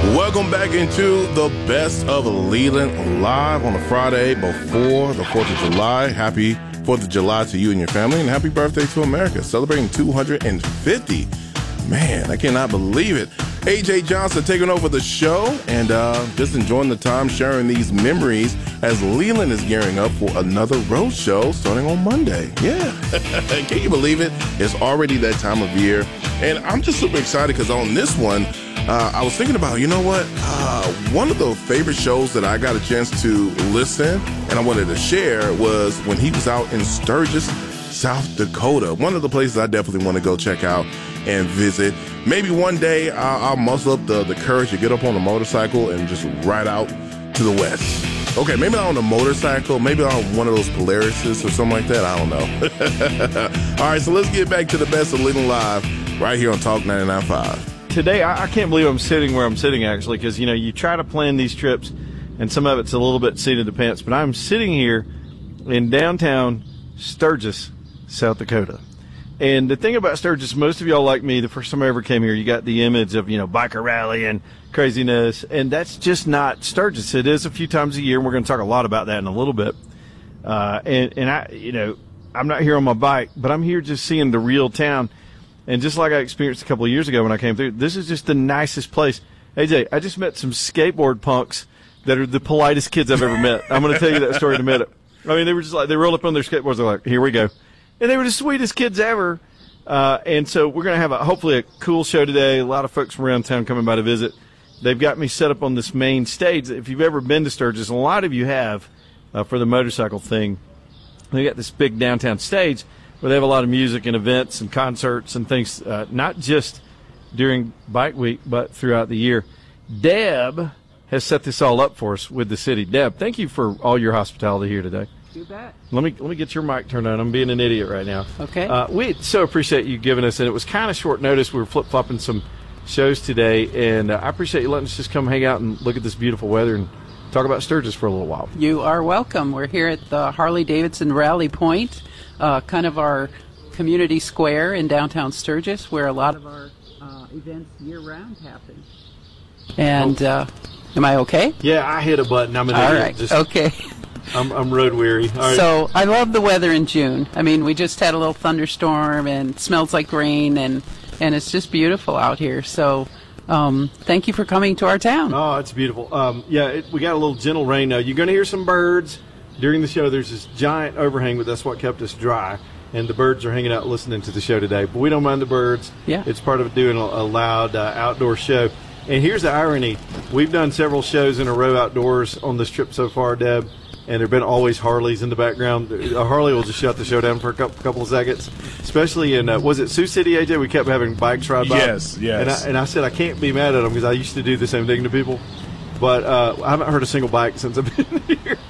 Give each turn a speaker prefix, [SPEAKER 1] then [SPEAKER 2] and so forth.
[SPEAKER 1] Welcome back into the Best of Leland Live on a Friday before the 4th of July. Happy 4th of July to you and your family, and happy birthday to America. Celebrating 250. Man, I cannot believe it. AJ Johnson taking over the show and just enjoying the time sharing these memories as Leland is gearing up for another road show starting on Monday. Yeah. Can you believe it? It's already that time of year. And I'm just super excited because on this one, I was thinking about, you know what? One of the favorite shows that I got a chance to listen and I wanted to share was when he was out in Sturgis, South Dakota. One of the places I definitely want to go check out and visit. Maybe one day I'll muscle up the courage to get up on a motorcycle and just ride out to the west. Okay, maybe not on a motorcycle, maybe on one of those Polarises or something like that. I don't know. All right, so let's get back to the Best of Leland Live right here on Talk 99.5.
[SPEAKER 2] Today, I can't believe I'm sitting where I'm sitting, actually, because, you know, you try to plan these trips, and some of it's a little bit seat of the pants, but I'm sitting here in downtown Sturgis, South Dakota. And the thing about Sturgis, most of y'all like me, the first time I ever came here, you got the image of, you know, biker rally and craziness, and that's just not Sturgis. It is a few times a year, and we're going to talk a lot about that in a little bit. And I, you know, I'm not here on my bike, but I'm here just seeing the real town. And just like I experienced a couple of years ago when I came through, this is just the nicest place. AJ, I just met some skateboard punks that are the politest kids I've ever met. I'm going to tell you that story in a minute. I mean, they were just like, they rolled up on their skateboards. They're like, here we go. And they were the sweetest kids ever. And so we're going to have hopefully a cool show today. A lot of folks from around town coming by to visit. They've got me set up on this main stage. If you've ever been to Sturgis, a lot of you have for the motorcycle thing. They got this big downtown stage where they have a lot of music and events and concerts and things, not just during Bike Week, but throughout the year. Deb has set this all up for us with the city. Deb, thank you for all your hospitality here today.
[SPEAKER 3] You bet.
[SPEAKER 2] Let me get your mic turned on. I'm being an idiot right now.
[SPEAKER 3] Okay.
[SPEAKER 2] We so appreciate you giving us, and it was kind of short notice. We were flip-flopping some shows today, and I appreciate you letting us just come hang out and look at this beautiful weather and talk about Sturgis for a little while.
[SPEAKER 3] You are welcome. We're here at the Harley-Davidson Rally Point, kind of our community square in downtown Sturgis, where a lot of our events year-round happen. And am I okay?
[SPEAKER 2] Yeah, I hit a button. I'm an
[SPEAKER 3] all
[SPEAKER 2] idiot.
[SPEAKER 3] Right.
[SPEAKER 2] Just,
[SPEAKER 3] okay.
[SPEAKER 2] I'm road weary. All right.
[SPEAKER 3] So I love the weather in June. I mean, we just had a little thunderstorm and it smells like rain, and it's just beautiful out here. So thank you for coming to our town.
[SPEAKER 2] Oh, it's beautiful. We got a little gentle rain now. You're going to hear some birds during the show. There's this giant overhang, but that's what kept us dry. And the birds are hanging out listening to the show today. But we don't mind the birds.
[SPEAKER 3] Yeah.
[SPEAKER 2] It's part of doing a loud outdoor show. And here's the irony. We've done several shows in a row outdoors on this trip so far, Deb, and there have been always Harleys in the background. A Harley will just shut the show down for a couple of seconds, especially in, was it Sioux City, AJ? We kept having bikes ride by.
[SPEAKER 1] Yes.
[SPEAKER 2] And I said I can't be mad at them because I used to do the same thing to people. But I haven't heard a single bike since I've been here.